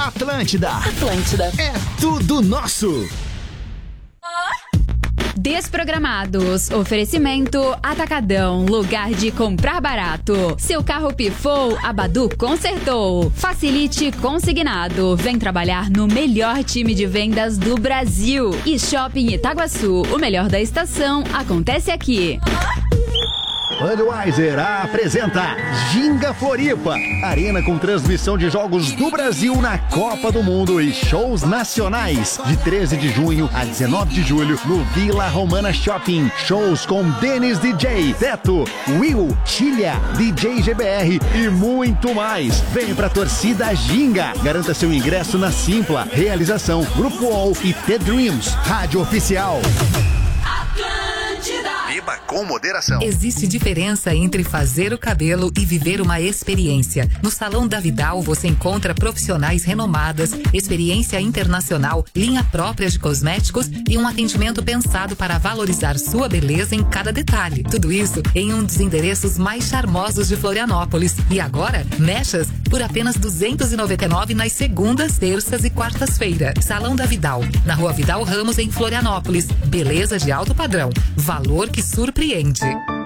Atlântida. Atlântida. É tudo nosso. Desprogramados. Oferecimento Atacadão. Lugar de comprar barato. Seu carro pifou, a Badu consertou. Facilite Consignado. Vem trabalhar no melhor time de vendas do Brasil. E Shopping Itaguaçu. O melhor da estação acontece aqui. Budweiser apresenta Ginga Floripa, arena com transmissão de jogos do Brasil na Copa do Mundo e shows nacionais, de 13 de junho a 19 de julho no Vila Romana Shopping. Shows com Denis DJ, Teto, Will, Chilha, DJ GBR e muito mais. Vem pra torcida Ginga. Garanta seu ingresso na Simpla. Realização Grupo All e The Dreams. Rádio Oficial. Beba com moderação. Existe diferença entre fazer o cabelo e viver uma experiência. No Salão da Vidal você encontra profissionais renomadas, experiência internacional, linha própria de cosméticos e um atendimento pensado para valorizar sua beleza em cada detalhe. Tudo isso em um dos endereços mais charmosos de Florianópolis. E agora, mechas por apenas R$ 299 nas segundas, terças e quartas-feiras. Salão da Vidal, na Rua Vidal Ramos, em Florianópolis. Beleza de alto padrão. Valor que surpreende.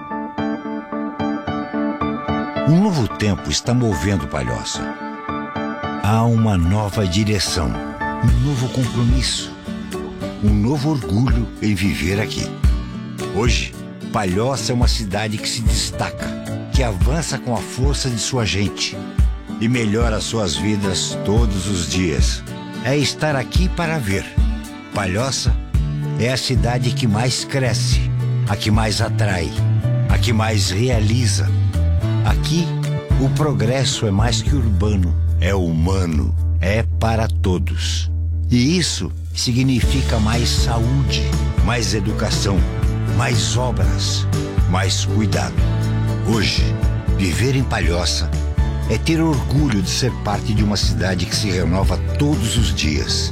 Um novo tempo está movendo Palhoça. Há uma nova direção, um novo compromisso, um novo orgulho em viver aqui. Hoje, Palhoça é uma cidade que se destaca, que avança com a força de sua gente e melhora suas vidas todos os dias. É estar aqui para ver. Palhoça é a cidade que mais cresce, a que mais atrai, a que mais realiza. Aqui, o progresso é mais que urbano, é humano, é para todos. E isso significa mais saúde, mais educação, mais obras, mais cuidado. Hoje, viver em Palhoça é ter orgulho de ser parte de uma cidade que se renova todos os dias.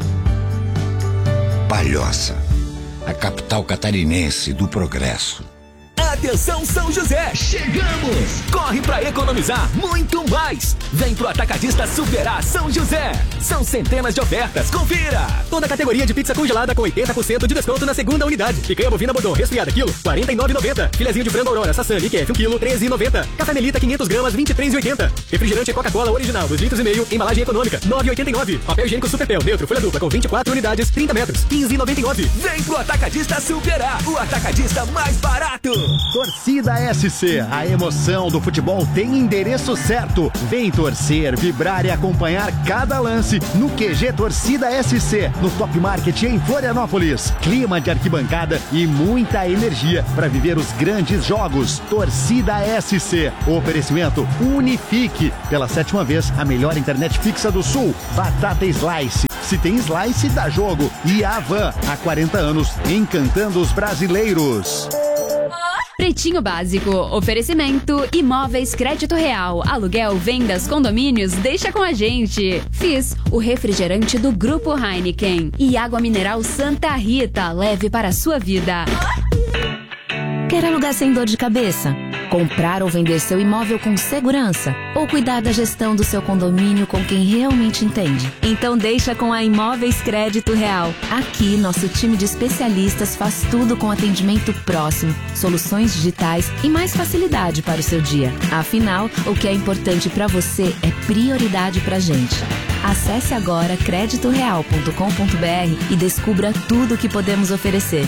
Palhoça, a capital catarinense do progresso. Atenção São José, chegamos! Corre pra economizar muito mais! Vem pro Atacadista Superar São José! São centenas de ofertas, confira! Toda categoria de pizza congelada com 80% de desconto na segunda unidade. Picanha bovina Bodô resfriada quilo, R$ 49,90. Filezinho de frango Aurora Sassami QF 1 kg, R$ 13,90. Café Melita 500 gramas, R$ 23,80. Refrigerante Coca-Cola original, 2,5 litros, embalagem econômica, R$ 9,89. Papel higiênico Superpel neutro, folha dupla com 24 unidades, 30 metros, R$ 15,99. Vem pro Atacadista Superar, o atacadista mais barato! Torcida SC, a emoção do futebol tem endereço certo. Vem torcer, vibrar e acompanhar cada lance no QG Torcida SC, no Top Market em Florianópolis. Clima de arquibancada e muita energia para viver os grandes jogos. Torcida SC, oferecimento Unifique. Pela 7ª vez, a melhor internet fixa do Sul. Batata Slice. Se tem Slice, dá jogo. E a Van, há 40 anos, encantando os brasileiros. Pretinho Básico, oferecimento Imóveis Crédito Real, aluguel, vendas, condomínios, deixa com a gente. Fiz o refrigerante do Grupo Heineken e água mineral Santa Rita, leve para a sua vida. Quer alugar sem dor de cabeça? Comprar ou vender seu imóvel com segurança? Ou cuidar da gestão do seu condomínio com quem realmente entende? Então deixa com a Imóveis Crédito Real. Aqui, nosso time de especialistas faz tudo com atendimento próximo, soluções digitais e mais facilidade para o seu dia. Afinal, o que é importante para você é prioridade pra gente. Acesse agora creditoreal.com.br e descubra tudo o que podemos oferecer.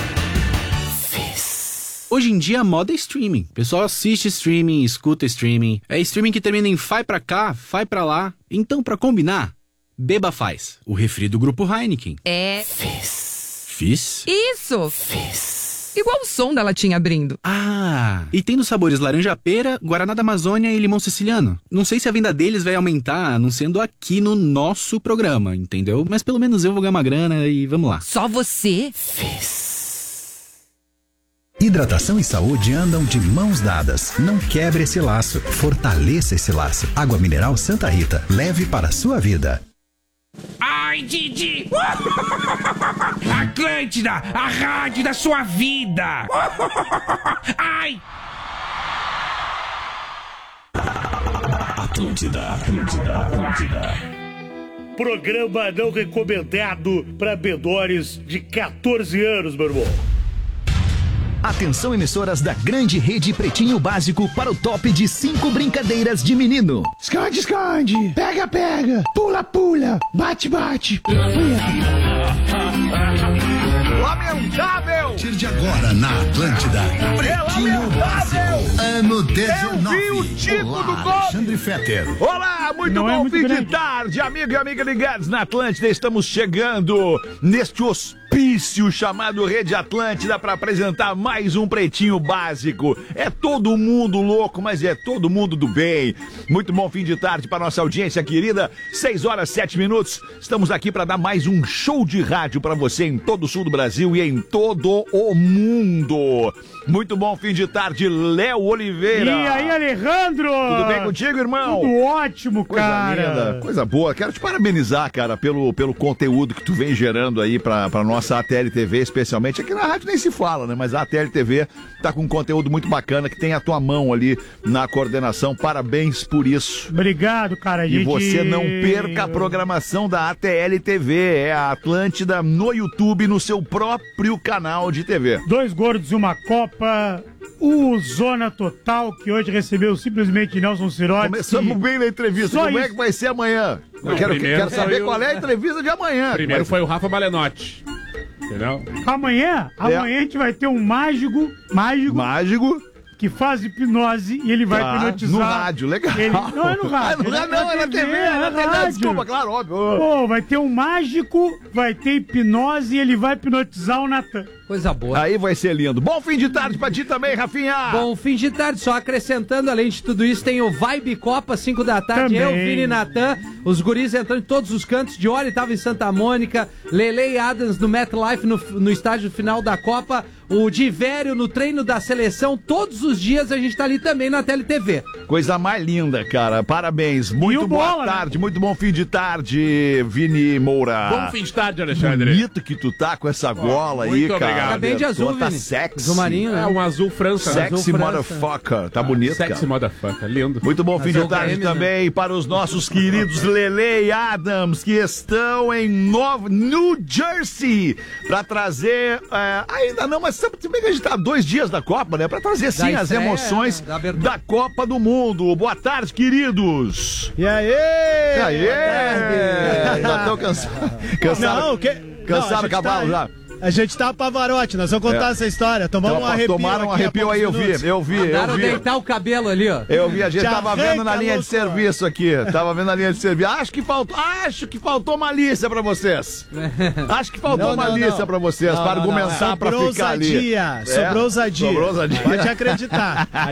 Hoje em dia a moda é streaming. O pessoal assiste streaming, escuta streaming. É streaming que termina em vai pra cá, vai pra lá. Então, pra combinar, Beba Faz, o refri do Grupo Heineken. É... Fizz? Isso! Fizz. Igual o som da latinha abrindo. Ah, e tem nos sabores laranja-pera, Guaraná da Amazônia e limão siciliano. Não sei se a venda deles vai aumentar, anunciando aqui no nosso programa, entendeu? Mas pelo menos eu vou ganhar uma grana e vamos lá. Só você? Fizz. Hidratação e saúde andam de mãos dadas. Não quebre esse laço. Fortaleça esse laço. Água mineral Santa Rita. Leve para a sua vida. Ai, Didi! Atlântida, a rádio da sua vida! Ai! Atlântida. programa não recomendado para menores de 14 anos, meu irmão. Atenção, emissoras da grande rede Pretinho Básico para o top de 5 brincadeiras de menino. Esconde, esconde. Pega, pega. Pula, pula. Bate, bate. Lamentável! Tire de agora na Atlântida. Pretinho Básico. Ano 19. Eu vi o tipo Olá, do gol. Alexandre Fetter. Olá, muito bom fim de tarde, amigo e amiga ligados na Atlântida. Estamos chegando neste hospício chamado Rede Atlântida para apresentar mais um Pretinho Básico. É todo mundo louco, mas é todo mundo do bem. Muito bom fim de tarde para nossa audiência querida. 6h07. Estamos aqui para dar mais um show de rádio para você em todo o sul do Brasil e em todo o mundo. Muito bom fim de tarde, Léo Oliveira. E aí, Alejandro? Tudo bem contigo, irmão? Tudo ótimo, cara. Coisa linda, coisa boa. Quero te parabenizar, cara, pelo conteúdo que tu vem gerando aí pra nossa ATL TV, especialmente. Aqui na rádio nem se fala, né? Mas a ATL TV tá com um conteúdo muito bacana que tem a tua mão ali na coordenação. Parabéns por isso. Obrigado, cara. E você não perca a programação da ATL TV. É a Atlântida no YouTube, no seu próprio canal de TV. 2 gordos e uma copa. O Zona Total, que hoje recebeu simplesmente Nelson Cirotti. Começamos bem na entrevista. Como é que vai ser amanhã? Eu quero saber qual é a entrevista de amanhã. Primeiro foi o Rafa Malenotti. Entendeu? Amanhã a gente vai ter um mágico que faz hipnose e ele vai hipnotizar. No rádio, legal. Não é no rádio. Não, é na TV, é na TV. Desculpa, claro, óbvio. Pô, vai ter um mágico, vai ter hipnose e ele vai hipnotizar o Natan. Coisa boa. Aí vai ser lindo. Bom fim de tarde pra ti também, Rafinha. Bom fim de tarde, só acrescentando, além de tudo isso, tem o Vibe Copa, 5 da tarde. Também. Eu, Vini e Natan, os guris entrando em todos os cantos. Diori tava em Santa Mônica, Lele e Adams no MetLife no estágio final da Copa. O Divério no treino da seleção. Todos os dias a gente tá ali também na TeleTV. Coisa mais linda, cara. Parabéns. Muito boa tarde, muito bom fim de tarde, Vini Moura. Bom fim de tarde, Alexandre. Bonito que tu tá com essa gola aí, muito cara. Obrigado. Tá bem de azul, tá Vini. sexy. Azul marinho, né? É um azul França. Sexy azul motherfucker. Tá bonito, cara. Sexy motherfucker. Lindo. Muito bom fim de tarde KM, também para os nossos queridos Lele e Adams, que estão em New Jersey para trazer, ainda não, mas se bem que a gente tá 2 dias da Copa, né? Para trazer sim as emoções da Copa do Mundo. Boa tarde, queridos. E aí? E aí? Já estão cansados. Cansaram o cavalo já. A gente tá Pavarotti, nós vamos contar essa história. Tomamos um arrepio. Tomaram um arrepio aí, eu vi. Mandaram deitar o cabelo ali, ó. Eu vi, a gente tava vendo na linha de serviço aqui. Acho que faltou malícia pra vocês. Acho que faltou malícia pra vocês, pra argumentar, pra ficar ali. Sobrou ousadia. Pode acreditar. A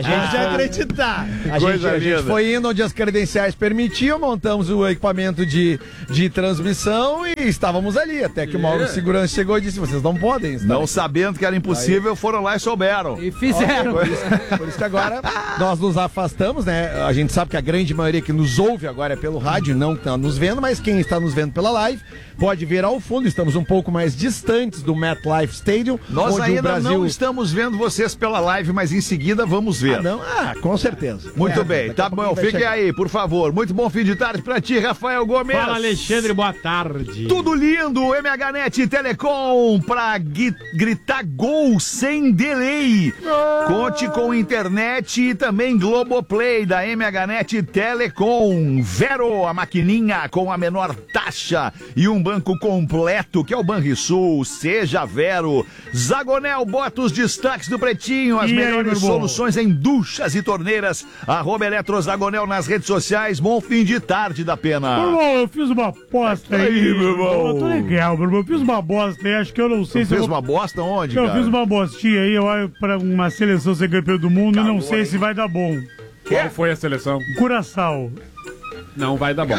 gente foi indo onde as credenciais permitiam, montamos o equipamento de transmissão e estávamos ali. Até que o Mauro Segurança chegou e disse: vocês não podem estar. Não sabendo que era impossível, foram lá e souberam. E fizeram. Por isso que agora nós nos afastamos, né? A gente sabe que a grande maioria que nos ouve agora é pelo rádio, não está nos vendo, mas quem está nos vendo pela live pode ver ao fundo. Estamos um pouco mais distantes do MetLife Stadium. Nós ainda o Brasil... não estamos vendo vocês pela live, mas em seguida vamos ver. Com certeza. Muito bem, tá bom. Fiquem aí, por favor. Muito bom fim de tarde pra ti, Rafael Gomes. Fala, Alexandre, boa tarde. Tudo lindo, MHNet Telecom, pra gritar gol sem delay. Conte com internet e também Globoplay da MHNet Telecom. Vero, a maquininha com a menor taxa e um banco completo, que é o Banrisul. Seja Vero. Zagonel, bota os destaques do Pretinho, as melhores soluções em duchas e torneiras. @Eletrozagonel nas redes sociais. Bom fim de tarde da Pena. Meu irmão, eu fiz uma aposta aí. Meu irmão. Eu tô legal, meu irmão. Eu fiz uma bosta aí, acho que eu não sei se fez uma bosta onde, cara? Eu fiz uma bostinha aí, eu olho pra uma seleção ser campeão do mundo e não sei se vai dar bom. Qual foi a seleção? Curaçao. Não vai dar bom.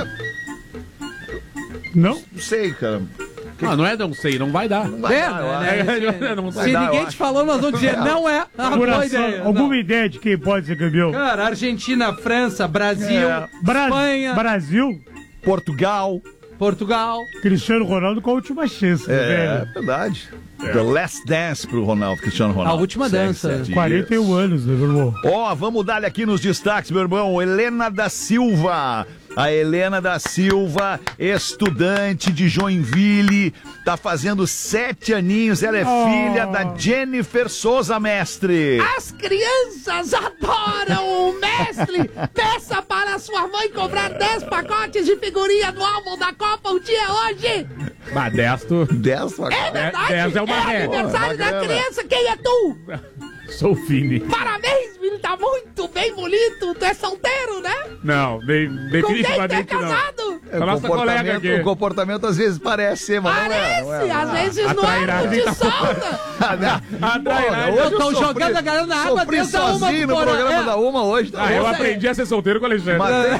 Não? Não sei, cara. Não é não sei, não vai dar. Não vai dar, se ninguém te falou, nós vamos dizer não é. Alguma ideia de quem pode ser campeão? Cara, Argentina, França, Brasil, Espanha. Brasil. Portugal. Cristiano Ronaldo com a última chance, velho. É verdade. The Last Dance pro Cristiano Ronaldo. A última dança. 41 anos, né, meu irmão? Vamos dar aqui nos destaques, meu irmão. Helena da Silva. A Helena da Silva, estudante de Joinville, tá fazendo 7 aninhos. Ela é filha da Jennifer Souza Mestre. As crianças adoram o mestre. Peça para sua mãe comprar 10 pacotes de figurinha do álbum da Copa o dia hoje. Mas 10 tu... 10 pacotes? É verdade. 10 é uma ré. Aniversário da criança. Quem é tu? Sou o Fini. Parabéns, filho. Tá muito bem bonito. Tu é solteiro, né? Não, definitivamente não. Casado? É a nossa colega aqui. O comportamento às vezes parece, mas parece, não é. Às vezes não é, te solta. Eu tô jogando a galera na água dentro da Uma. Sozinho no programa da Uma hoje. Eu aprendi a ser solteiro com o Alexandre.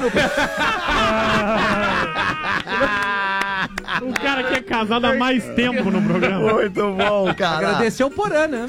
O cara que é casado há mais tempo no programa. Muito bom, cara. Agradecer o Porã, né?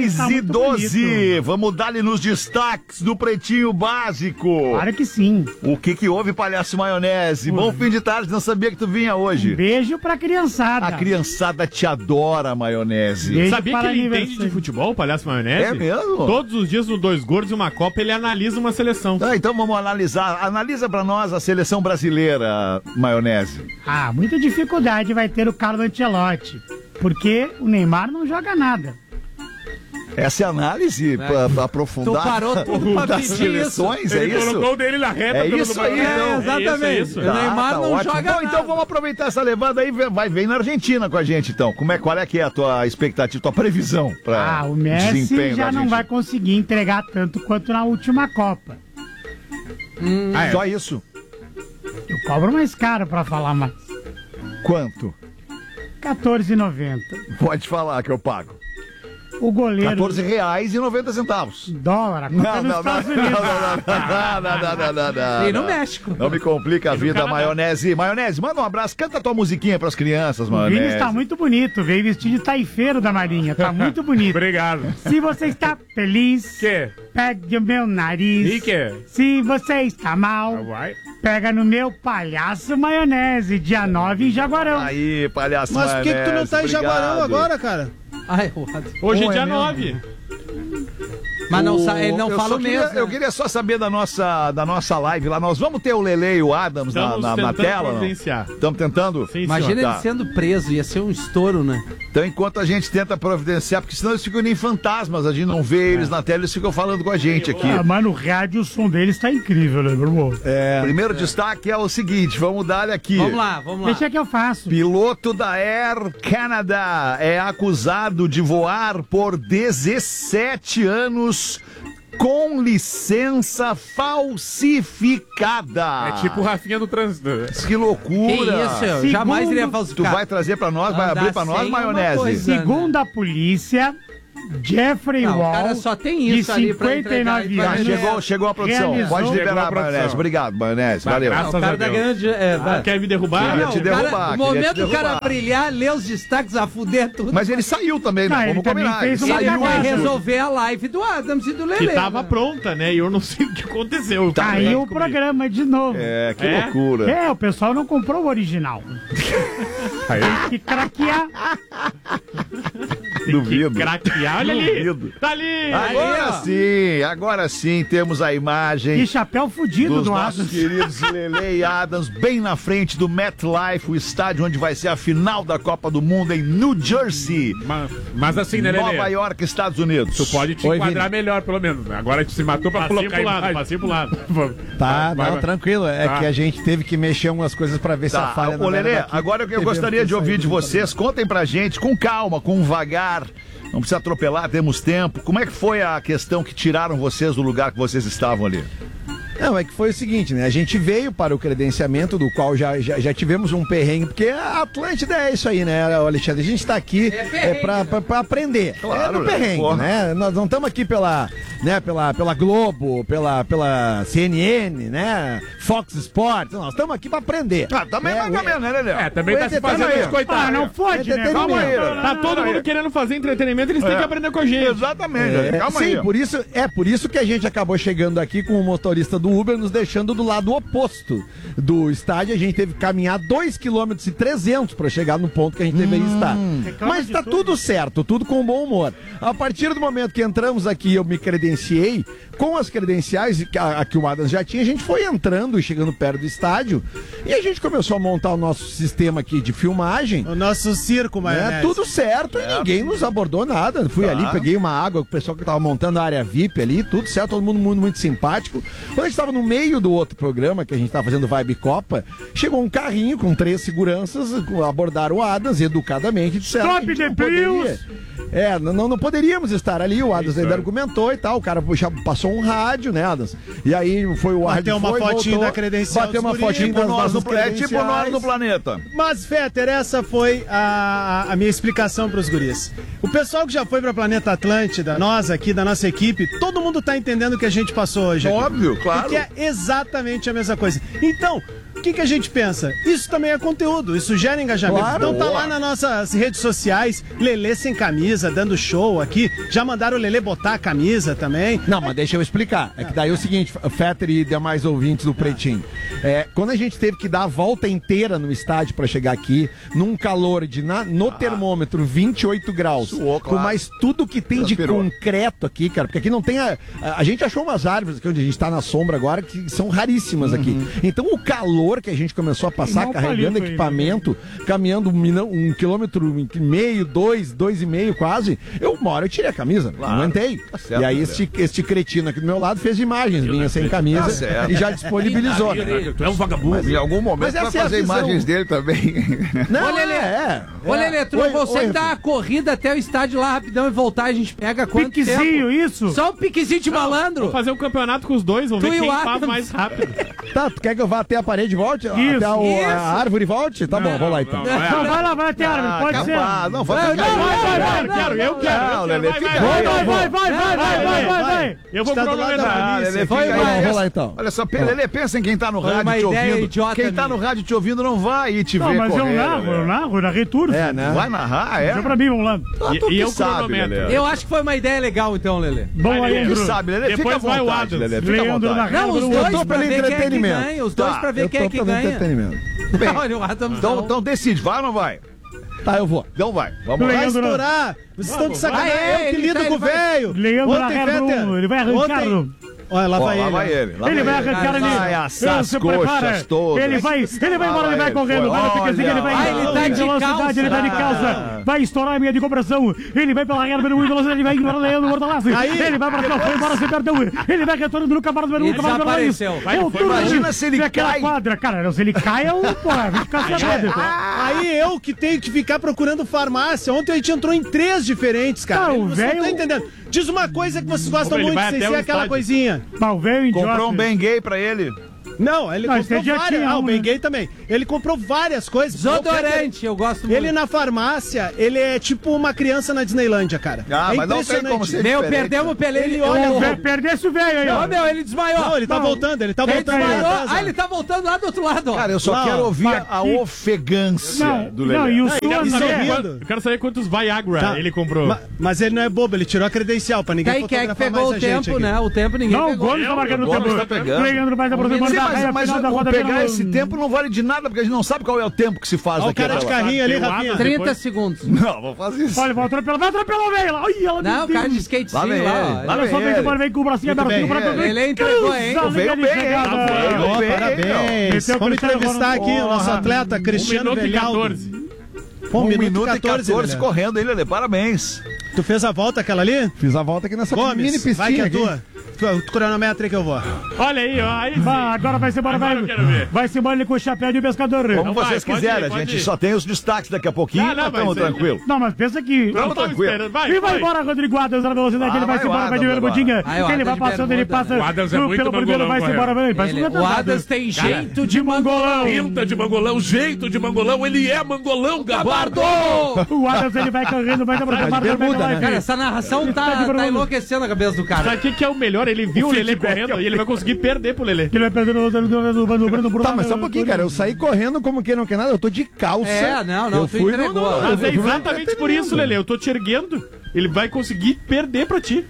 6:12. Vamos dar-lhe nos destaques do Pretinho Básico. Claro que sim. O que houve, palhaço maionese? Bom fim de tarde, não sabia que tu vinha hoje. Beijo pra criançada. A criançada te adora, maionese. Beijo. Sabia que ele entende de futebol, palhaço maionese? É mesmo? Todos os dias no Dois Gordos e uma Copa ele analisa uma seleção. Então vamos analisar. Analisa pra nós a seleção brasileira, maionese. Muita dificuldade vai ter o Carlo Ancelotti, porque o Neymar não joga nada. Essa é a análise pra aprofundar. Tu parou tudo pra das pedir seleções, isso. é Ele isso? colocou o dele na reta. É isso aí, então. Exatamente. Isso. O Neymar não ótimo. joga nada. Então vamos aproveitar essa levada aí, vem na Argentina com a gente, então. Qual é que é a tua expectativa, tua previsão para o Messi desempenho já não vai conseguir entregar tanto quanto na última Copa. Só isso? Eu cobro mais caro pra falar mais. Quanto? R$14,90. Pode falar que eu pago. O goleiro... R$14,90. Dólar, a conta nos Estados Unidos. Não. E no México. Não me complica a vida, maionese. Maionese, manda um abraço, canta tua musiquinha pras crianças, O maionese. Vini está muito bonito, veio vestido de taifeiro da Marinha, tá muito bonito. Obrigado. Se você está feliz, Que? pegue o meu nariz. E que? Se você está mal, Vai. pega no meu palhaço maionese, dia 9 em Jaguarão. Aí, palhaço Mas por que tu não tá em maionese, Jaguarão obrigado. agora, cara? Ai, Hoje é Bom, dia é mesmo? 9. Mas ele não fala o mesmo. Eu queria só saber da nossa live lá. Nós vamos ter o Lele e o Adams na tela? Estamos tentando? Sim, imagina senhor. ele sendo preso, ia ser um estouro, né? Então, enquanto a gente tenta providenciar, porque senão eles ficam nem fantasmas, a gente não vê eles na tela, eles ficam falando com a gente aqui. Mas no rádio o som deles tá incrível, né, meu irmão? Primeiro destaque é o seguinte, vamos dar aqui. Vamos lá. Deixa que eu faço. Piloto da Air Canada é acusado de voar por 17 anos com licença falsificada. É tipo o Rafinha do trânsito. Que loucura. Que isso, eu jamais iria Tu falsificar. vai trazer pra nós, vai abrir pra nós, sem maionese? uma coisa. Segundo a polícia, Jeffrey Não, o Wall, cara só tem de isso ali pra entregar 59 e vai anos, vender. Chegou a produção. realizou- Pode liberar, Chegou a produção. maionese. Obrigado, maionese. Valeu. Graças O cara a da Deus. grande. Quer me derrubar? Queria te derrubar, o queria momento te do cara derrubar. brilhar, ler os destaques, a fuder tudo. Mas ele saiu também, né? Não, ele Vamos também combinar. fez uma ele saiu vai cagada. resolver a live do Adams e do Lelê. Que tava né? pronta, né? E eu não sei o que aconteceu. Caiu o programa de novo. Que loucura. O pessoal não comprou o original. Aí, Tem que craquear. Duvido. craquear, olha ali. Duvido. Tá ali. Agora sim, temos a imagem Que chapéu fudido dos do nossos Adams. queridos Lele e Adams, bem na frente do MetLife, o estádio onde vai ser a final da Copa do Mundo em New Jersey, Mas assim, né, Lelê? Nova York, Estados Unidos. Tu pode te enquadrar melhor, pelo menos. Agora a gente se matou pra Passinho colocar pro lado, imagem. passinho pro lado. Tá, Vai, não, vai. tranquilo. É Tá. que a gente teve que mexer umas coisas pra ver se a falha Ô, Lelê, era daqui. agora eu TV gostaria de não ouvir de saiu. vocês. Contem pra gente, com calma, com vagar. Não precisa atropelar, temos tempo. Como é que foi a questão que tiraram vocês do lugar que vocês estavam ali? Não, é que foi o seguinte, né? A gente veio para o credenciamento, do qual já tivemos um perrengue, porque a Atlântida é isso aí, né, Alexandre? A gente tá aqui pra aprender. Claro, é no perrengue, porra. né? Nós não estamos aqui pela Globo, pela CNN, né? Fox Sports. Nós estamos aqui pra aprender. Também mais ou menos, né, Lelê? Também tá se fazendo aí. os coitados. Não fode, né? Calma aí. Tá todo mundo querendo fazer entretenimento, eles têm que aprender com a gente. Exatamente, calma sim, aí. por isso que a gente acabou chegando aqui com o motorista do Uber nos deixando do lado oposto do estádio. A gente teve que caminhar 2,3 km para chegar no ponto que a gente deveria estar. Mas tá tudo certo, tudo com bom humor. A partir do momento que entramos aqui, eu me credenciei credenciei, com as credenciais que o Adams já tinha, a gente foi entrando e chegando perto do estádio e a gente começou a montar o nosso sistema aqui de filmagem. O nosso circo, maionese. Tudo certo, e ninguém nos abordou nada. Fui ali, peguei uma água com o pessoal que tava montando a área VIP ali, tudo certo, todo mundo muito simpático. Quando a gente tava no meio do outro programa, que a gente tava fazendo Vibe Copa, chegou um carrinho com 3 seguranças, abordaram o Adams educadamente e disseram Stop the Pills! Não poderíamos estar ali, o Adams ainda argumentou e tal, o cara passou um rádio, né, Adams? E aí foi o rádio. Bateu uma fotinha da credencial. Bateu uma fotinha das nossas credenciais. É tipo nós no planeta. Mas, Fetter, essa foi a minha explicação pros guris. O pessoal que já foi pra Planeta Atlântida, nós aqui, da nossa equipe, todo mundo tá entendendo o que a gente passou hoje aqui. Óbvio, claro. Porque é exatamente a mesma coisa. Então, o que a gente pensa? Isso também é conteúdo, isso gera engajamento. Claro. Então tá lá nas nossas redes sociais, Lelê sem camisa, dando show aqui. Já mandaram o Lelê botar a camisa também. Não, mas deixa eu explicar. É que daí é o seguinte, Fetter e demais ouvintes do Pretinho. Quando a gente teve que dar a volta inteira no estádio pra chegar aqui, num calor no termômetro 28 graus, Suou, claro. com mais tudo que tem de concreto aqui, cara, porque aqui não tem a gente achou umas árvores aqui onde a gente tá na sombra agora que são raríssimas aqui. Então o calor que a gente começou a passar carregando equipamento, caminhando 1,5 quilômetro, 2,5 quase, uma hora eu tirei a camisa, não aguentei. certo, e aí este cretino aqui do meu lado fez imagens minhas sem camisa e já disponibilizou. Tu é um vagabundo. Mas em algum momento vai fazer imagens dele também. Não, Ô, Lelê, Ô, Lelê, você que dá uma corrida até o estádio lá rapidão e voltar, a gente pega quanto Piquezinho, tempo? Isso? Só um piquezinho de malandro. Vou fazer um campeonato com os dois, vamos ver quem faz mais rápido. Tá, tu quer que eu vá até a parede e volte? Até a árvore e volte? Tá bom, vamos lá então. Não, vai lá, vai até a árvore, pode ser. Não, vai. Eu quero. Lelê, Vai. Eu vou cronometrar. Vamos lá então. Olha só, Lelê, pensa em quem tá no rádio te ouvindo. Quem tá no rádio te ouvindo não vai ir te ver correr. Não, mas eu narrei tudo. Né? Vai narrar, Deixa pra mim, vamos lá. E eu cronometro. Eu acho que foi uma ideia legal então, Lelê. Bom, Leandro. Sabe, Lelê, depois fica à vai o vontade, Adams. Lelê, fica à vontade. Não, os dois pra ver quem é que ganha. Os dois pra ver quem é que ganha. Bem, Olha, o Adams então decide, vai ou não vai? Tá, eu vou. Então vai, vamos lá. Vai estourar. Vocês estão de sacanagem. Eu que lido com o velho. Leandro Narrado, ele vai arrancar. Olha, lá vai ele. Ele vai arrancar ali. Vai assar as coxas todas. Ele vai embora, ele vai correndo. Vai no piquezinho, ele vai ele tá de calça. Ele tá de calça. Vai estourar a minha de compressão. Ele vai pela regra do velocidade, ele vai embora, Leandro Bortolassi. Ele vai pra cá, foi embora, se perdeu. Ele vai retornando no cavalo do Beru. Desapareceu. Imagina se ele cai. Quadra, cara, se ele cai, vai ficar sabendo. Aí eu que tenho que ficar procurando farmácia. Ontem a gente entrou em 3 diferentes, cara. Você não tá entendendo. Diz uma coisa que vocês gostam muito, sem ser aquela coisinha. Comprou um bem gay pra ele. Não, ele comprou várias. O bem gay também. Ele comprou várias coisas. Desodorante, eu gosto muito. Ele na farmácia, ele é tipo uma criança na Disneylândia, cara. Mas não tem como ser Meu, perdemos o Pelé. Ele olha... Perdesse o velho aí, ó. Meu, ele desmaiou. Não, ele tá voltando, ele desmaiou. Ele tá voltando lá do outro lado, ó. Cara, eu só quero ouvir a ofegância do Lelê. Não, e o Eu quero saber quantos Viagra ele comprou. Mas ele não é bobo, ele tirou a credencial pra ninguém fotografar mais a gente. Quem é que pegou o tempo, né? O tempo ninguém pegou. Não, o Gomes tá marcando o tempo. Tá pegando. Mas pegar esse tempo não vale de nada, porque a gente não sabe qual é o tempo que se faz daqui. Olha o cara de carrinho ali, Rafinha. 30 segundos. Não, vou fazer isso. Olha, vai atropelar o velho lá. Não, o cara de skatezinho lá. Olha só, vem com o bracinho aberto. Ele entregou, hein? Veio bem, parabéns. Vamos entrevistar aqui o nosso atleta Cristiano Velhaldo. 1 minuto e 14 correndo, hein, Lelê? Parabéns. Tu fez a volta aquela ali? Fiz a volta aqui nessa mini piscina. Vai que é aqui. tua. O cronômetro aí que eu vou. Olha aí, ó. Aí agora vai-se embora, vai-se embora ele com o chapéu de pescador. Como vocês quiserem, a gente só tem os destaques daqui a pouquinho, estamos tranquilos. Não, mas pensa que... Estamos tranquilos. E vai embora, Rodrigo Adams, na velocidade, ele vai-se embora, vai de bermudinha. Ele vai passando, ele passa pelo primeiro, vai-se embora. O Adams tem jeito de mangolão. Pinta de mangolão, jeito de mangolão, ele é mangolão, gabardo! O Adams, ele vai correndo, vai aproximar. Cara, essa narração tá enlouquecendo a cabeça do cara. Sabe o que é o melhor? Ele viu o Lelê correndo e ele vai conseguir perder pro Lelê. Ele vai perder no Tá, mas só um pouquinho, cara. Eu saí correndo como quem não quer nada, eu tô de calça. Não, tu entregou. Mas é exatamente por isso, Lelê. Eu tô te erguendo. Ele vai conseguir perder pra ti.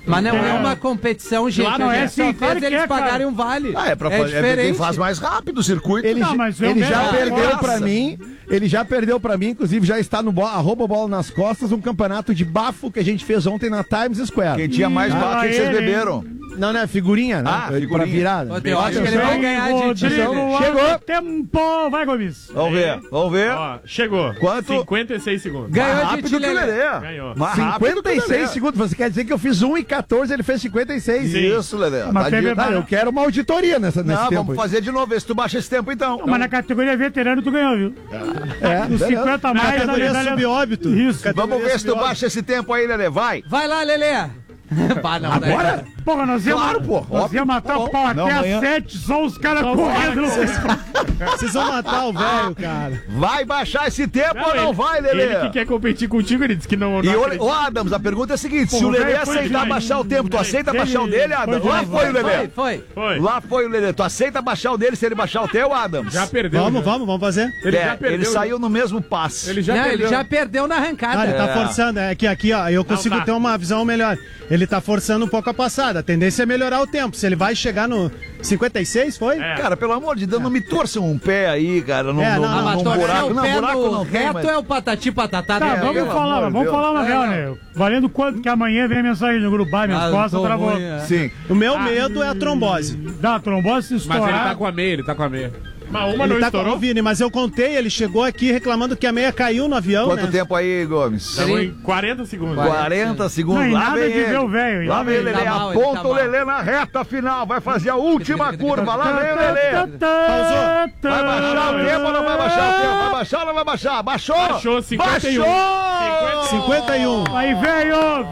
Mas não é uma competição, gente. Claro, não é só sim, claro fez que eles é, cara. pagarem um vale. É pra fazer. diferente. Quem faz mais rápido o circuito. Ele, Não, mas ele eu já mesmo- perdeu Nossa. pra mim. Ele já perdeu pra mim, inclusive já está no arroba bola nas costas, um campeonato de bafo que a gente fez ontem na Times Square. Quem tinha mais bafo, que vocês beberam? Não, é figurinha, né? Ah, Pra figurinha. virada. Eu acho que ele vai ganhar de Rodrigo, título. Chegou. Tempo, vai, Gomes. Vamos ver, vamos ver. Ó, chegou. Quanto? 56 segundos. Ganhou Mais de rápido que o Lelê. Lelê. Ganhou. Mais rápido que o Lelê. 56 segundos. Você quer dizer que eu fiz 1:14, ele fez 56. Isso, Lelê. Mas Tá teve- de- Ah, eu quero uma auditoria nesse Não, tempo. vamos fazer de novo, ver se tu baixa esse tempo então. Não, mas na categoria veterano tu ganhou, viu? É, Os 50 a Na mais da categoria medalha... subóbito. Isso. Vamos ver se tu baixa esse tempo aí, Lelê. Vai. Vai lá, Lelê. Agora? Porra, nós íamos, Claro, pô. nós íamos matar o pau Não, até amanhã- às 7, só os caras correndo. Vocês vão matar o velho, cara. Vai baixar esse tempo ou não vai, Lelê? Ele que quer competir contigo, ele disse que não. E acredita. ô Adams, a pergunta é a seguinte: Pô, se o Lelê velho, foi aceitar demais. baixar o tempo, tu aceita baixar o dele, Adams? Lá foi o Lelê. Foi. Lá foi o Lelê. Tu aceita baixar o dele se ele baixar o teu, Adams? Já perdeu. Vamos fazer. Ele É, já perdeu. ele saiu no mesmo passe. Ele já Não, perdeu. ele já perdeu na arrancada. Ah, ele tá forçando. É que aqui, ó, eu consigo tá. ter uma visão melhor. Ele tá forçando um pouco a passada. A tendência é melhorar o tempo. Se ele vai chegar no 56, foi? Cara, pelo amor de Deus, não me torçam um pé aí, cara. Num, É, num, não, num Mas torcer buraco. o Não, pé buraco no não tem, reto mas... é o patati patatá. Tá, né? vamos pelo falar, amor de vamos Deus. falar uma real, né? Valendo quanto que amanhã vem a mensagem no grupo, minhas Ah, costas tô travou. ruim, é. Sim. O meu medo é a trombose. Dá a trombose se Mas estourar. ele tá com a meia, ele tá com a meia. Mas uma Ele não tá com estourou. o Vini, mas eu contei, ele chegou aqui reclamando que a meia caiu no avião, Quanto né? tempo aí, Gomes? Tava em 40 segundos. 40 segundos. Não, e Lá nada vem de ver ele. o velho, Lá lá vem o vem Lelê. ele. Tá mal, ele Aponta tá o mal. Lelê na reta final. Vai fazer a última curva. Lá vem o Lelê. Vai baixar o tempo ou não vai baixar o tempo? Vai baixar ou não vai baixar? Baixou! Baixou, 51. Baixou! 51. Aí, velho!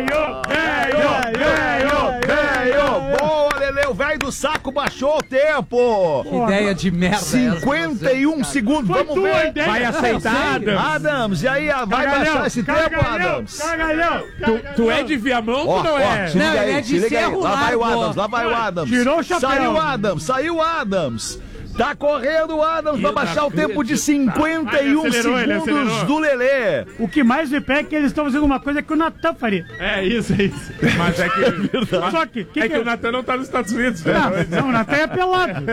Boa, Lelê. O velho do saco baixou o tempo. Que ideia de merda. 51 segundos. Vamos ver. Vai aceitar, Adams. Adams, e aí? Vai baixar esse tempo, Adams? Cagalhão! Tu é de Viamão ou não é? se liga Não, ele aí, é de se liga aí. Cerro Lá vai o Largo. Adams, lá vai o Adams. Tirou o chapéu. Saiu o Adams. Tá correndo o Adams pra baixar o tempo de 51 Ele acelerou, ele segundos acelerou. do Lelê. O que mais me pega é que eles estão fazendo uma coisa que o Natan faria. É isso. Mas é que. Só que... É que o Natan não tá nos Estados Unidos. né? Não, o Natan é pelado.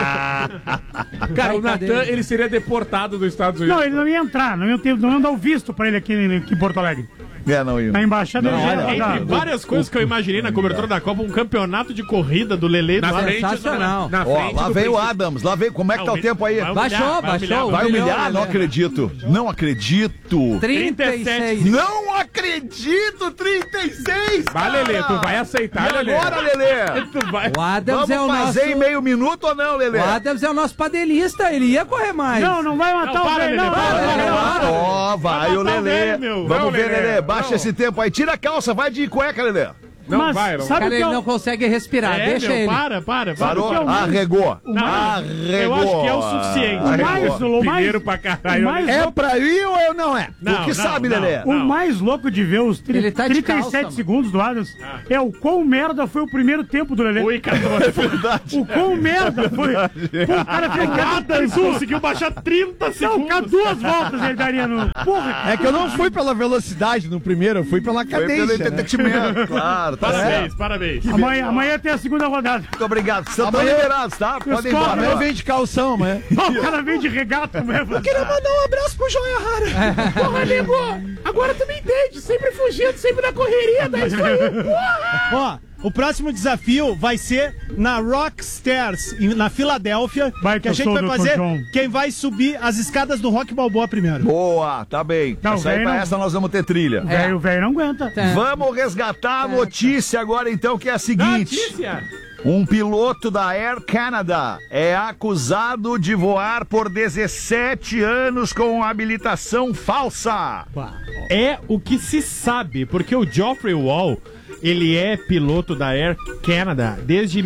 Cara, o Natan, ele seria deportado dos Estados Unidos. Não, ele não ia entrar, não iam dar o visto pra ele aqui em Porto Alegre. Não ia. Na embaixada ele já ia Entre rodar. várias coisas que eu imaginei na cobertura da Copa, um campeonato de corrida do Lelê Na na frente. sensacional. Na Ó, frente lá do vem o principal. Adams, lá vem. Como é que tá o tempo aí? Baixou. Vai humilhar? Lelê. Não acredito. Não acredito. 36. Não acredito! 36! Vai, Lelê, cara! tu vai aceitar, E Lelê. agora, Lelê? Tu vai. O Adams Vamos é o fazer nosso... em meio minuto ou não, Lelê? O Adams é o nosso padelista, ele ia correr mais. Não vai matar Não, o para, velho, Lelê, não. para, Lelê. Ó, vai o matar o Lelê. velho, meu. Vamos Não, ver, Lelê. Lelê. Baixa Não. esse tempo aí. Tira a calça, vai de cueca, Lelê. Não Mas vai, não. sabe Cara, o que ele eu... não consegue respirar, É, deixa meu, ele. Para. Parou? que é o- Arregou. Não, Arregou. eu acho que é o suficiente. Arregou. O mais... Pineiro pra caralho. o mais É louco- pra ir ou não é? Tu que sabe, Lelê? O mais louco de ver os Ele tá de 37 calça, mano. segundos do Adams é o quão merda foi o primeiro tempo do Lelê. Oi, cara. O quão merda foi. Pô, o cara fez O Adams conseguiu baixar 30 Não, segundos. cara, 2 voltas ele daria no... Porra, É que eu não fui pela velocidade no primeiro, eu fui pela Foi pelo cadência. Né? entretenimento, claro. Tá certo. Parabéns. amanhã tem a segunda rodada. Muito obrigado. Vocês estão liberados, tá? Podem ir embora. Amanhã vem de calção, né? O cara vem de regata mesmo. Queria mandar um abraço pro Joia Rara. Porra, nego, agora tu me entende. Sempre fugindo, sempre na correria, dá isso aí. Porra! Ó, o próximo desafio vai ser na Rockstars, na Filadélfia, que a gente vai fazer quem vai subir as escadas do Rock Balboa primeiro. Boa, tá bem. Não, Essa aí velho pra não- essa nós vamos ter trilha. O velho não aguenta. Vamos resgatar a notícia agora então, que é a seguinte. Notícia. Um piloto da Air Canada é acusado de voar por 17 anos com habilitação falsa. É o que se sabe, porque o Geoffrey Wall, ele é piloto da Air Canada desde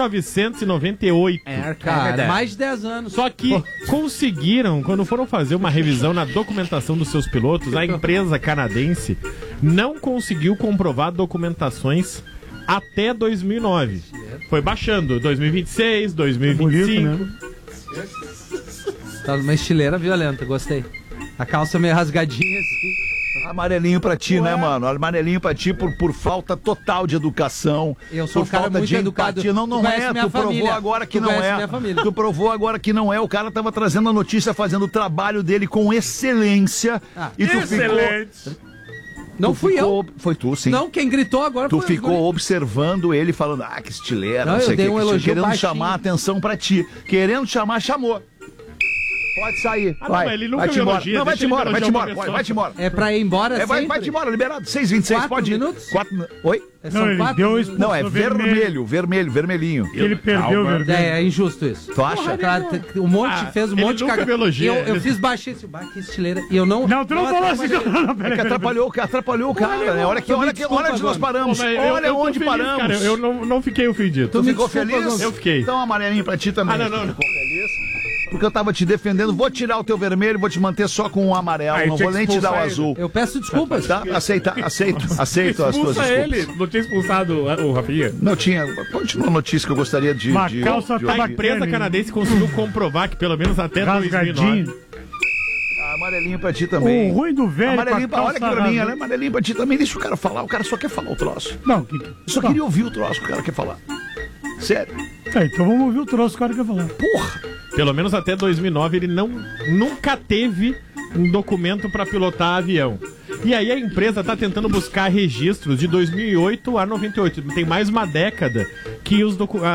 1998. Cara, mais de 10 anos. Só que conseguiram, quando foram fazer uma revisão na documentação dos seus pilotos, a empresa canadense não conseguiu comprovar documentações até 2009. Foi baixando, 2026, 2025. Tá numa estileira violenta, gostei. A calça meio rasgadinha assim. Amarelinho pra ti, né, mano? Amarelinho pra ti por falta total de educação. Eu sou por um cara falta muito de educado. empatia. Não Tu conhece é, minha tu provou família. agora que Tu não conhece é. minha família. Tu provou agora que não é. O cara tava trazendo a notícia, fazendo o trabalho dele com excelência. E tu ficou... Não fui eu. Foi tu, sim. Não, quem gritou agora Tu foi ficou observando ele, falando, que estileira, não sei eu o dei que, um elogio querendo baixinho. chamar a atenção pra ti. Querendo chamar, chamou. Pode sair. Não, vai. ele nunca Vai-te me embora. elogia, Não, vai-te deixa ele embora, vai-te elogiar embora. uma pessoa. Vai-te embora. É pra ir embora sempre? Vai-te embora, liberado. 6h26, 4 pode ir. minutos? 4 Oi? São ele 4 deu minutos. expulsão Não, é vermelhinho. Ele perdeu o vermelho. É injusto isso. Tu acha? Um monte, fez um ele monte de nunca cagada. me elogia, Eu ele- fiz baixinho, que estileira. E eu não... Não, tu não falou assim. Não, É que atrapalhou o cara, né? Olha onde nós paramos. Pô, mas Olha eu tô onde feliz, paramos. cara, eu não fiquei ofendido. Tu ficou feliz? Eu fiquei. Então, amarelinho pra ti também. Não. Ficou feliz? Porque eu tava te defendendo. Vou tirar o teu vermelho, vou te manter só com o amarelo. Aí Não tinha vou que nem te dar o expulsar ele. azul. Eu peço desculpas. Tá? Aceito as tuas Expulsa desculpas. ele. Não tinha expulsado o Rafinha? Não tinha. Continua a notícia que eu gostaria de. Uma de- calça de A tá ouvir. empresa bacana, canadense conseguiu comprovar que pelo menos até 2009... rasgadinho. Amarelinho pra ti também. O ruim do velho Amarelinho, com a olha aqui calça pra mim, rasgada. né? Amarelinho pra ti também. Deixa o cara falar. O cara só quer falar o troço. Não, Só queria ouvir o troço que o cara quer falar. Sério. Tá, então vamos ouvir o troço que o cara quer falar. Porra! Pelo menos até 2009 ele nunca teve um documento para pilotar avião. E aí a empresa tá tentando buscar registros de 2008 a 98. Tem mais uma década que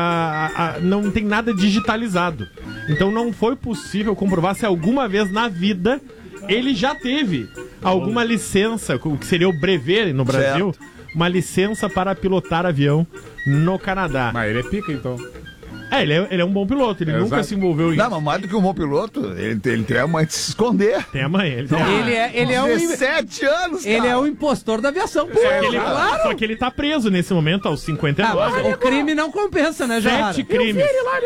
não tem nada digitalizado. Então não foi possível comprovar se alguma vez na vida ele já teve alguma licença, o que seria o brevet no Brasil, uma licença para pilotar avião no Canadá. Mas ele é pica, então. Ele é um bom piloto, ele nunca se envolveu em Não, mas mais do que um bom piloto, ele tem a mãe de se esconder. Tem a mãe, ele é um 17 anos, cara. Ele é o impostor da aviação. Pô, Só que ele tá preso nesse momento aos 59. Mas o crime não compensa, né, Jarara? 7 crimes.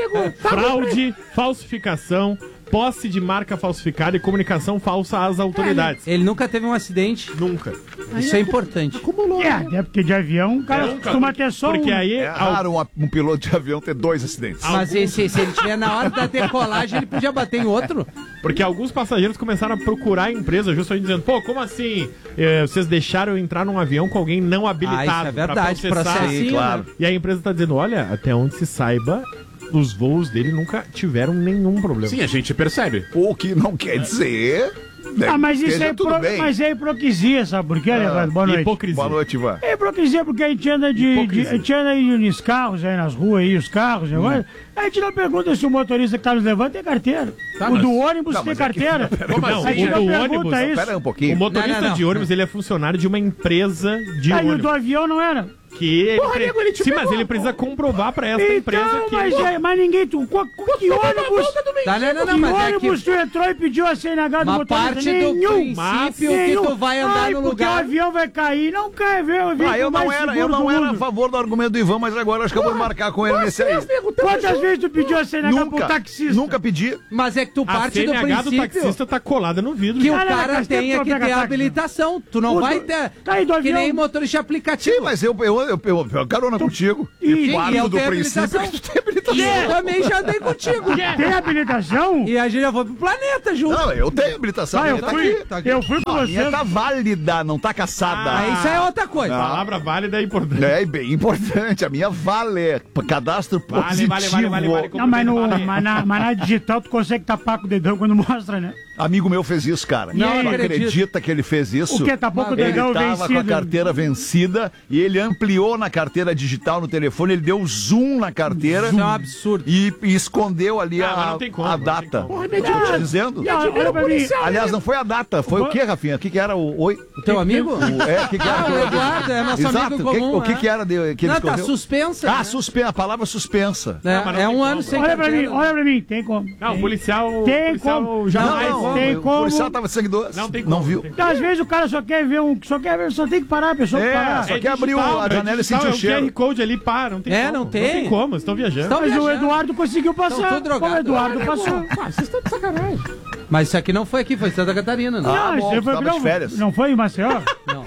Fraude, falsificação, posse de marca falsificada e comunicação falsa às autoridades. Ele nunca teve um acidente. Nunca. Isso é importante. É porque de avião o cara costuma ter só Porque um. aí É raro um piloto de avião ter 2 acidentes. Mas se ele tiver na hora da decolagem, ele podia bater em outro. Porque alguns passageiros começaram a procurar a empresa justamente dizendo, pô, como assim vocês deixaram eu entrar num avião com alguém não habilitado? Isso é verdade, pra processar? processinho, claro. né? E a empresa tá dizendo, olha, até onde se saiba, os voos dele nunca tiveram nenhum problema. Sim, a gente percebe. O que não quer dizer... Ah, mas isso esteja é, tudo bem. mas é hipocrisia, sabe por quê, Leandro? Boa noite. Hipocrisia. Boa noite, Ivan. É hipocrisia porque a gente anda a gente anda aí nos carros, aí nas ruas, aí, os carros, agora. A gente não pergunta se o motorista que tá nos levando tem carteira. Tá, o mas- do ônibus Não, tem mas é que- carteira. Como assim? A gente O não do pergunta ônibus? isso. Pera aí um pouquinho. O motorista Não. de ônibus, ele é funcionário de uma empresa de Aí o ônibus. do avião não era. Que ele Porra, nego, ele te Sim, mas pegou. ele precisa comprovar pra essa empresa Então, que... mas ninguém... Que ônibus... Tá, não, Que mas é que ônibus tu entrou e pediu a CNH do uma motorista? parte do Nenhum. princípio que tu vai andar no Porque o lugar... avião vai cair. Não cai, velho. Eu não era a favor do argumento do Ivan, mas agora acho que eu vou marcar com ele nesse aí. Quantas vezes tu pediu a CNH pro taxista? Nunca pedi. Mas é que tu A parte do CNH do princípio taxista tá colada no vidro. que o Cara, cara faz tempo tenha que que eu pego ter táxi. habilitação. Tu não O vai do- ter... Tá aí do Que avião. nem motorista aplicativo. Sim, mas eu carona contigo. E Parto eu do tenho princípio habilitação. que tu tem habilitação. E eu também já andei contigo. Tem habilitação? E a gente já foi pro planeta junto. Não, eu tenho habilitação. Ah, a eu minha fui, tá aqui. eu fui com Não, a você. minha tá válida, não tá caçada. Isso é outra coisa. Palavra válida é importante. É bem importante. A minha vale. Cadastro positivo. Vale. Não, mas na digital tu consegue tapar com o dedão quando mostra, né? Amigo meu fez isso, cara. Não Tu acredito. acredita que ele fez isso? O quê? Tapou com o Ele dedão tava vencido? com a carteira vencida e ele ampliou na carteira digital no telefone, ele deu zoom na carteira. Isso é um absurdo. E escondeu ali Ah, mas a, não tem como, a não tem data. como. Eu tô te dizendo. Olha pra mim. Aliás, não foi a data, foi o que, Rafinha? O que era o... Oi? O teu amigo? O que era? Ah, o Eduardo, é nosso Exato. amigo comum. O que era que ele Não, tá escondeu? suspensa. Ah, né? a palavra suspensa. É um ano sem Olha pra carteira. mim, olha pra mim. Tem como. Não, o policial como. jamais... tem o como. policial tava sangue doce. Não tem como. Não viu. Às vezes o cara só quer ver só tem que parar, a pessoa parar. Só quer abrir a janela e sentir o cheiro. É o QR Code ali, para, não tem É, como. não tem. Não tem como, vocês estão viajando. Estão Mas o viajando. Eduardo conseguiu passar. Estão tudo Como o drogados. Eduardo passou. Vocês estão de sacanagem. Mas isso aqui não foi aqui, foi em Santa Catarina, né? Ah, bom, isso foi- tava de férias. não foi em Maceió? Não.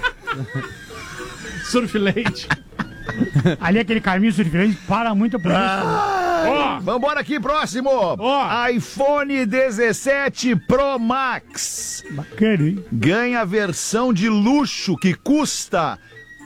Surflente. Ali aquele caminho surfante para muito a polícia. Vambora aqui, próximo. iPhone 17 Pro Max. Bacana, hein? Ganha a versão de luxo que custa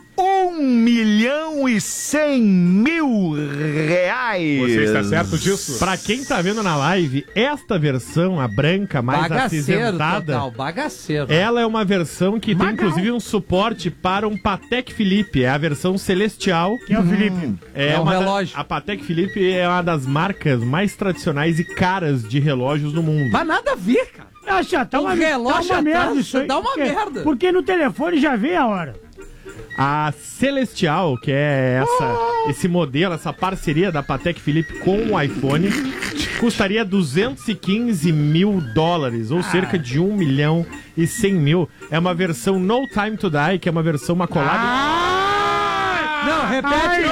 R$1.100.000. Você está certo disso? Pra quem tá vendo na live, esta versão, a branca, mais acinzentada, bagaceiro. ela é uma versão que tem inclusive um suporte para um Patek Philippe. É a versão celestial. Quem é o Felipe? É um relógio. A Patek Philippe é uma das marcas mais tradicionais e caras de relógios do mundo. Mas nada a ver, cara. Acha, tá uma merda isso aí. Dá uma merda. Porque no telefone já vem a hora. A Celestial, que é esse modelo, essa parceria da Patek Philippe com o iPhone, custaria $215 mil, ou cerca de $1.100.000. É uma versão No Time to Die, que é uma versão macolada. Não, repete.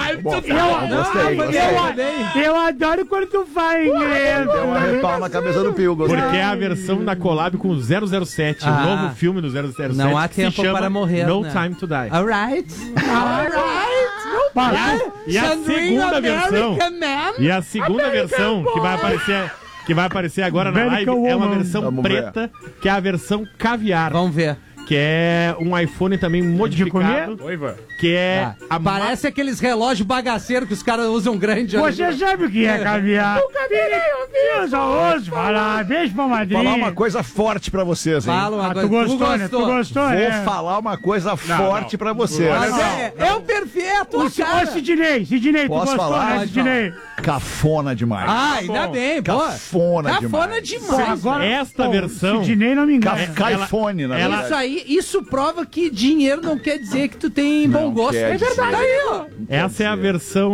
Eu adoro quando tu faz inglês. Deu uma repau na cabeça do Pio, gostei. Porque é a versão da collab com o 007, o novo filme do 007. Não há que tempo se chama para morrer, No né? Time to Die. Alright. E a segunda versão, que vai aparecer agora na live, é uma versão preta, que é a versão caviar. Vamos ver. Que é um iPhone também modificado. Que é Parece aqueles relógios bagaceiros que os caras usam grande. Você sabe o que é caviar? Hoje, falar, beijo pra madrinha. Falar uma coisa forte pra vocês, hein? Fala uma coisa. Tu gostou, né? Tu gostou, Vou falar uma coisa forte pra vocês. Mas é o perfeito, Ô, Sidney, tu Posso gostou, falar? né, Sidney? Cafona demais. Ah, ainda bem, pô. Cafona demais. Agora, esta versão... Sidney não me engana. Caifone, na verdade. Isso prova que dinheiro não quer dizer que tu tem bom gosto. É verdade. Aí, ó. Essa é a versão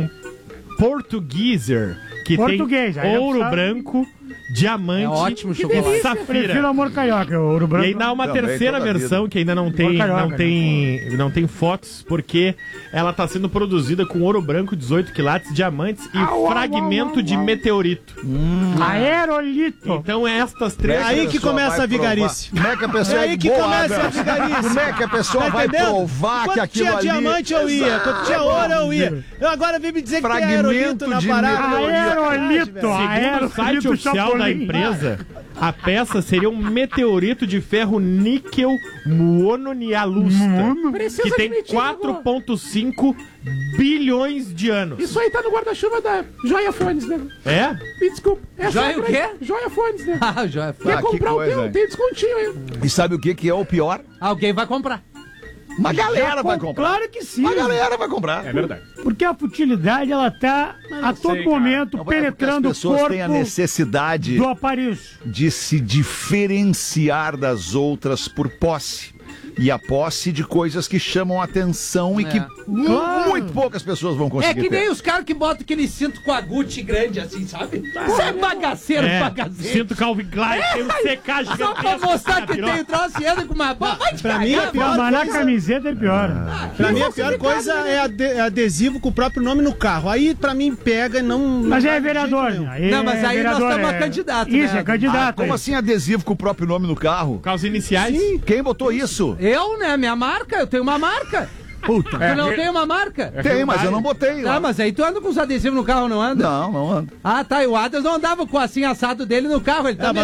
portugueser, que tem ouro branco, diamante e safira. Prefiro amor carioca, ouro branco. E ainda há uma terceira versão que ainda não tem fotos, porque ela está sendo produzida com ouro branco, 18 quilates, diamantes e fragmento de meteorito. Aerolito. Então estas três... É aí que começa a vigarice. Como é que a pessoa Como é que a pessoa vai provar que aquilo ali... Quando tinha diamante eu ia, quando tinha ouro eu ia. Eu agora vim me dizer que tem aerolito na parada. Aerolito. Segundo o site oficial da empresa, a peça seria um meteorito de ferro níquel mononialusta, que tem 4,5 bilhões de anos. Isso aí tá no guarda-chuva da Joia Fones, né? É? Me desculpa. Joia o quê? Joia Fones, né? Joia Fones. Quer comprar o teu? Tem descontinho aí. E sabe o que é o pior? Alguém vai comprar. Uma galera vai comprar. Claro que sim. Uma galera vai comprar. É verdade. Porque a futilidade, ela tá a todo momento penetrando o corpo têm a necessidade do aparelho de se diferenciar das outras por posse. E a posse de coisas que chamam atenção e que muito poucas pessoas vão conseguir É que nem ter. os caras que botam aquele cinto com a Gucci grande assim, sabe? Isso é bagaceiro, bagaceiro. Cinto Calvin Klein, tem um secagem. Só pra mostrar que tem troço e anda com uma... Vai te Pra mim, a pior Mas na coisa... camiseta é pior. Pra mim, a pior coisa é adesivo com o próprio nome no carro. Aí, pra mim, pega e não... Mas é vereador. Não, mas aí nós estamos a candidato, Isso, né? é candidato. Como assim adesivo com o próprio nome no carro? Com as iniciais? Sim. Quem botou isso? Eu, né? Minha marca, eu tenho uma marca. Puta. Tu não tem uma marca? Tem, mas eu não botei. Tá, mas aí tu anda com os adesivos no carro, não anda? Não ando. Ah, tá. E o Adams não andava com assim assado dele no carro. Ele tá mas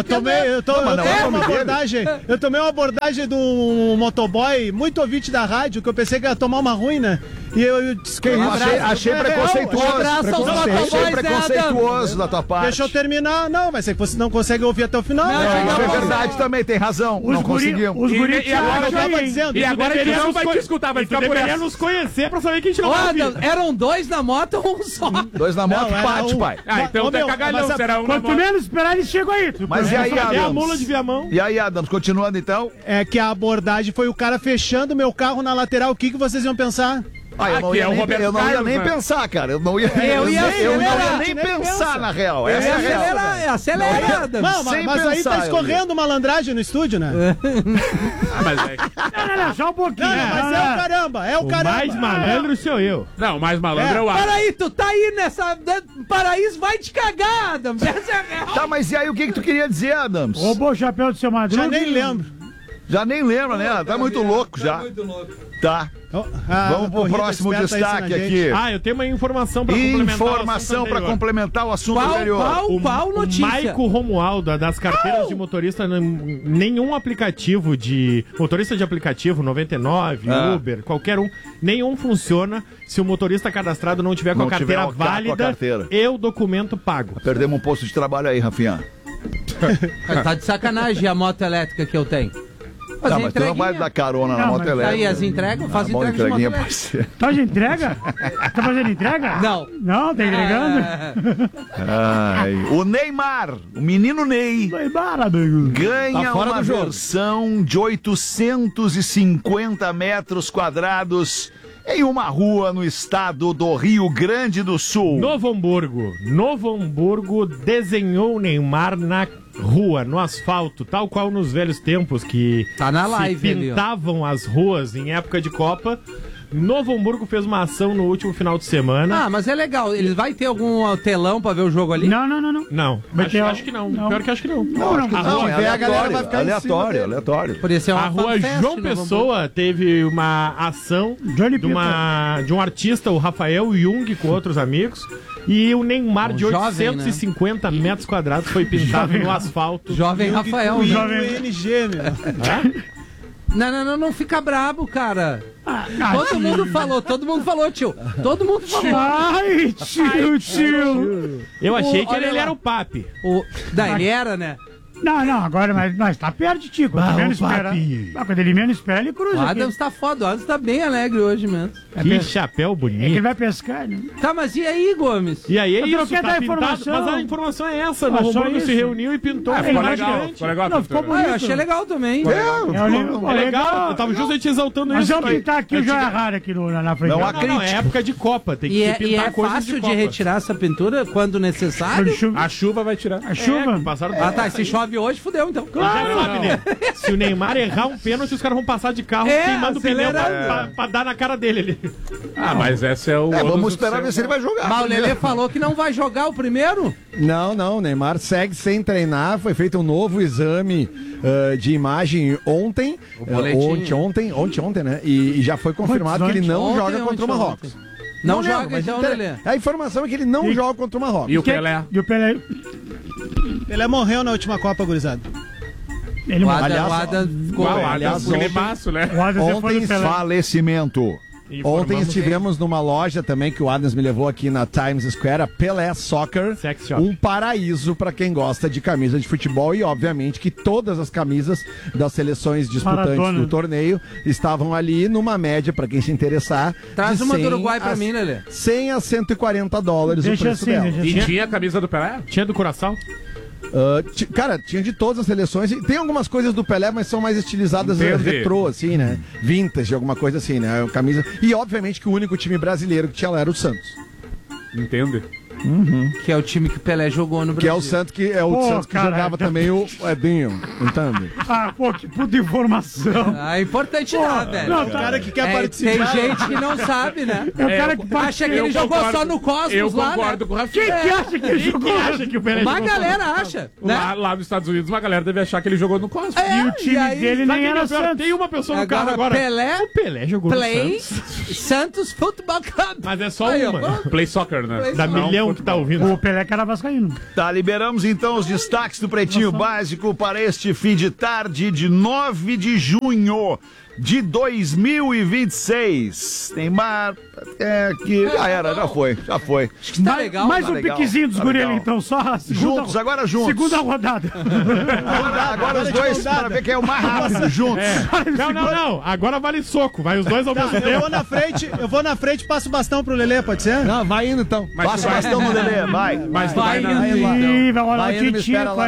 eu tomei uma abordagem de um motoboy muito ouvinte da rádio, que eu pensei que ia tomar uma ruim, né? E eu disse que achei preconceituoso. Achei preconceituoso da tua parte. Deixa eu terminar. Não, vai ser que você não consegue ouvir até o final. Isso é verdade também, tem razão. Não conseguimos. Os guris E agora eu tava dizendo. E agora ele não vai te escutar, vai ficar por essa. Nos conhecer pra saber que a gente não vai ouvir. Eram dois na moto ou um só? Dois na moto, bate, pai. Ah, então tá cagalhão, será um na Quanto moto. menos esperar, ele chega aí. Mas e aí, É a Adams? mula de Viamão. E aí, Adams, continuando então? É que a abordagem foi o cara fechando meu carro na lateral. O que vocês iam pensar? Eu não ia nem pensar, cara. Eu não ia nem pensar, na real. Essa é a real. Acelerada. Não, mas aí tá escorrendo malandragem no estúdio, né? Não, só um pouquinho. Mas é o caramba, é o caramba. Mais malandro sou eu. Não, o mais malandro é o Adams. Peraí, tu tá aí nessa... Paraíso vai te cagar, Adams. Essa é a real. Tá, mas e aí o que tu queria dizer, Adams? Roubou o chapéu do seu Madruga. Já nem lembro. Já nem lembra, né? Tá muito louco já. Muito louco. Tá. Vamos pro próximo destaque aqui. Ah, eu tenho uma informação pra complementar. Informação para complementar o assunto anterior. Qual notícia? O Maico Romualdo, das carteiras de motorista, nenhum aplicativo de... Motorista de aplicativo, 99, Uber, qualquer um, nenhum funciona se o motorista cadastrado não tiver com a carteira válida e o documento pago. Perdemos um posto de trabalho aí, Rafinha. Tá de sacanagem a moto elétrica que eu tenho. Não, mas tu não vai dar carona na moto elétrica. Aí as entregas, faz entrega de moto elétrica. Tá de entrega? Tá fazendo entrega? Não. Não, tá entregando? O Neymar, o menino Ney, ganha uma versão de 850 metros quadrados em uma rua no estado do Rio Grande do Sul. Novo Hamburgo desenhou o Neymar na rua, no asfalto, tal qual nos velhos tempos que tá na live pintavam as ruas em época de Copa. Novo Hamburgo fez uma ação no último final de semana. Ah, mas é legal. Ele vai ter algum telão pra ver o jogo ali? Não. Não, acho que não. Pior que acho que não. É aleatório. Podia ser uma a rua João Pessoa teve uma ação de um artista, o Rafael Jung, com outros amigos. E o Neymar de 850 metros quadrados foi pintado no asfalto. Jovem Rafael. Jovem NG, meu. Não fica brabo, cara. Todo mundo falou, tio. Todo mundo falou. Ai, tio. Eu achei que ele era o papi. Ele era, né? Não, agora, mas tá perto de ti. Quando ele menos espera, ele cruza. O Adams tá foda, o Adams tá bem alegre hoje mesmo. Que chapéu bonito. É que ele vai pescar, né? Tá, mas e aí, Gomes? E aí é isso, tá pintado, mas a informação é essa. O Hamburgo se reuniu e pintou. Ficou legal. Ficou bonito. Eu achei legal também. É legal, eu tava justamente exaltando isso. Mas vamos pintar aqui o Joia Rara aqui na frente. Não, é época de Copa, tem que pintar coisas de Copa. E é fácil de retirar essa pintura quando necessário? A chuva vai tirar. A chuva? Se chove hoje, fudeu então. Claro. Se o Neymar errar um pênalti, os caras vão passar de carro queimando o pneu pra dar na cara dele ali. Mas esse é o... vamos esperar ver se ele vai jogar. Mas o Lelê falou que não vai jogar o primeiro? Não, o Neymar segue sem treinar, foi feito um novo exame de imagem ontem, ontem, né? E já foi confirmado que ele não joga contra o Marrocos. Não joga então, Lelê? A informação é que ele não joga contra o Marrocos. E o Pelé? Pelé morreu na última Copa, gurizada. O Adam ficou... Aliás, né? Ontem falecimento. Ontem estivemos numa loja também que o Adams me levou aqui na Times Square, a Pelé Soccer, um paraíso para quem gosta de camisa de futebol e obviamente que todas as camisas das seleções disputantes do torneio estavam ali numa média, para quem se interessar. Traz uma do Uruguai para mim, Lelê. 100 a 140 dólares o preço dela. E tinha a camisa do Pelé? Tinha do Curaçao? Cara, tinha de todas as seleções. Tem algumas coisas do Pelé, mas são mais estilizadas retrô, assim, né? Vintage, alguma coisa assim, né? Camisa. E obviamente que o único time brasileiro que tinha lá era o Santos. Entende? Que é o time que o Pelé jogou no Brasil. Que é o Santos que jogava também o Edinho, entende? Que puta informação. É importante velho. Não, o cara que quer participar. Tem gente que não sabe, né? É o cara que acha que ele jogou só no Cosmos lá, né? Eu concordo com o Rafinha. Quem que acha que ele jogou? Uma galera acha, né? Lá nos Estados Unidos, uma galera deve achar que ele jogou no Cosmos. E o time dele nem era Santos. Tem uma pessoa no carro agora. O Pelé jogou no Santos Football Club. Mas é só uma. Play Soccer, né? Da milhão que tá ouvindo. O Pelé que era vascaíno. Tá, liberamos então os destaques do Pretinho Básico para este fim de tarde de 9 de junho de 2026. Neymar, já foi. Acho que tá legal. Mais um piquezinho dos guri ali, então, só juntos. Segunda rodada. Agora os dois, para ver quem é o mais rápido, juntos. Não, agora vale soco, vai os dois ao mesmo tempo. Eu vou na frente e passo o bastão pro Lelê, pode ser? Não, vai indo então. Passa o bastão no Lelê, vai. Mas vai indo. Vai rolar o Titico aí.